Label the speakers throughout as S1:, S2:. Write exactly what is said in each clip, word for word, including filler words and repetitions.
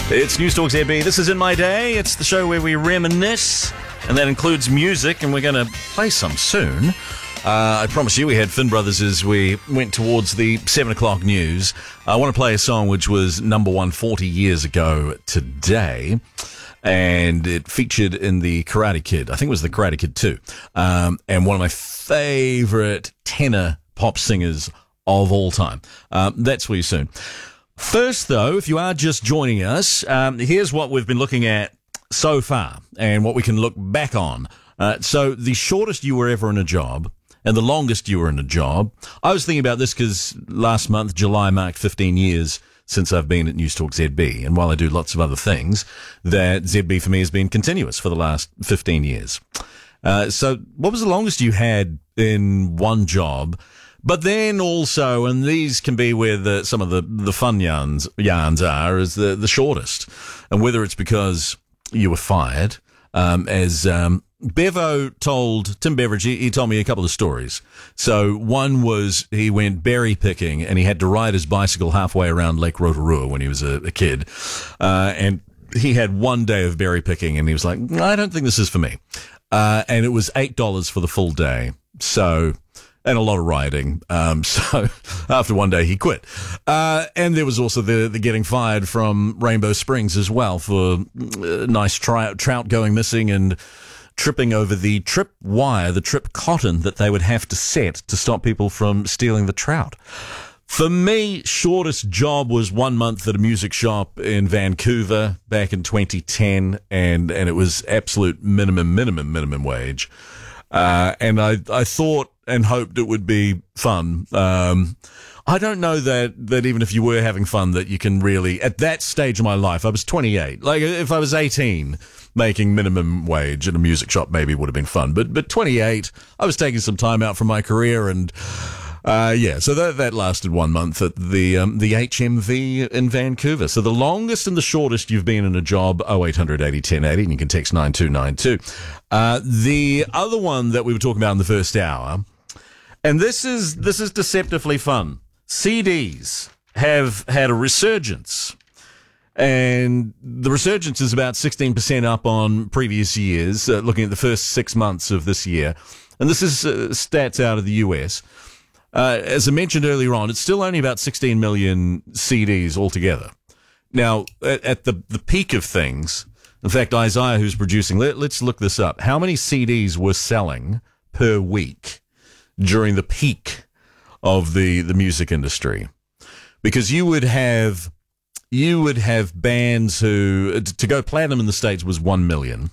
S1: It's Newstalk Z B. This is In My Day. It's the show where we reminisce, and that includes music, and we're going to play some soon. Uh, I promise you, we had Finn Brothers as we went towards the seven o'clock news. I want to play a song which was number one forty years ago today, and it featured in the Karate Kid. I think it was the Karate Kid two. Um, and one of my favorite tenor pop singers of all time. Um, that's for you soon. First, though, if you are just joining us, um, here's what we've been looking at so far and what we can look back on. Uh, so the shortest you were ever in a job and the longest you were in a job. I was thinking about this because last month, July, marked fifteen years since I've been at Newstalk Z B. And while I do lots of other things, that Z B for me has been continuous for the last fifteen years. Uh, so what was the longest you had in one job? But then also, and these can be where the, some of the, the fun yarns, yarns are, is the, the shortest. And whether it's because you were fired, um, as, um, Bevo told, Tim Beveridge, he, he told me a couple of stories. So one was he went berry picking and he had to ride his bicycle halfway around Lake Rotorua when he was a, a kid. Uh, and he had one day of berry picking and he was like, I don't think this is for me. Uh, and it was eight dollars for the full day. So, and a lot of riding. Um, so after one day, he quit. Uh, and there was also the, the getting fired from Rainbow Springs as well for uh, nice tri- trout going missing and tripping over the trip wire, the trip cotton that they would have to set to stop people from stealing the trout. For me, shortest job was one month at a music shop in Vancouver back in twenty ten, and, and it was absolute minimum, minimum, minimum wage. Uh, and I, I thought and hoped it would be fun. Um, I don't know that, that even if you were having fun, that you can really, at that stage of my life, I was twenty-eight. Like, if I was eighteen, making minimum wage at a music shop maybe would have been fun. But, but twenty-eight, I was taking some time out from my career and, uh, yeah, so that, that lasted one month at the, um, the H M V in Vancouver. So the longest and the shortest you've been in a job, oh eight hundred eighty ten eighty, and you can text nine two nine two. Uh, the other one that we were talking about in the first hour, and this is, this is deceptively fun. C Ds have had a resurgence. And the resurgence is about sixteen percent up on previous years, uh, looking at the first six months of this year. And this is uh, stats out of the U S. Uh, as I mentioned earlier on, it's still only about sixteen million C Ds altogether. Now, at, at the, the peak of things, in fact, Isaiah, who's producing, let, let's look this up. How many C Ds were selling per week during the peak of the, the music industry? Because you would have... You would have bands who, to go platinum in the States was one million.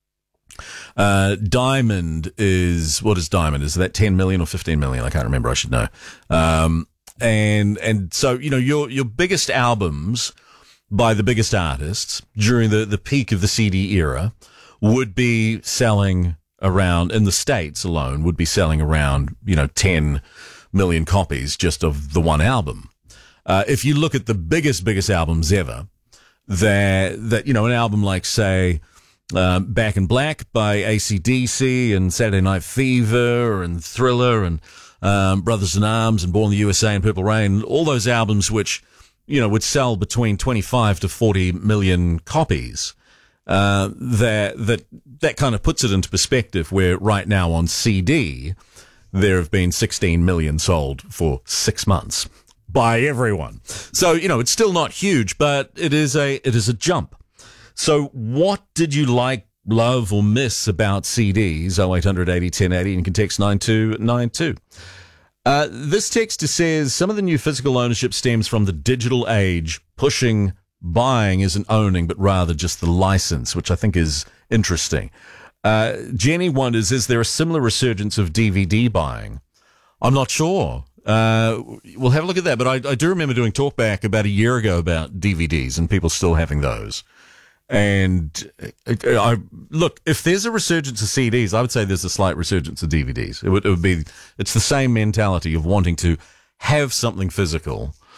S1: Uh, Diamond is, what is Diamond? Is that ten million or fifteen million? I can't remember. I should know. Um, and, and so, you know, your, your biggest albums by the biggest artists during the, the peak of the C D era would be selling around, in the States alone, would be selling around, you know, ten million copies just of the one album. Uh, if you look at the biggest, biggest albums ever, that, that, you know, an album like, say, um, Back in Black by A C D C and Saturday Night Fever and Thriller and, um, Brothers in Arms and Born in the U S A and Purple Rain, all those albums which, you know, would sell between twenty-five to forty million copies, uh, that, that, that kind of puts it into perspective where right now on C D, there have been sixteen million sold for six months. By everyone. So, you know, it's still not huge, but it is a, it is a jump. So what did you like, love, or miss about C Ds? oh eight hundred eighty ten eighty, and you can text nine two nine two. Uh, this text says, some of the new physical ownership stems from the digital age, pushing buying isn't owning, but rather just the license, which I think is interesting. Uh, Jenny wonders, is there a similar resurgence of D V D buying? I'm not sure. Uh, we'll have a look at that, but I, I do remember doing talkback about a year ago about D V Ds and people still having those. And I, I look, if there's a resurgence of C Ds, I would say there's a slight resurgence of D V Ds. It would, it would be, it's the same mentality of wanting to have something physical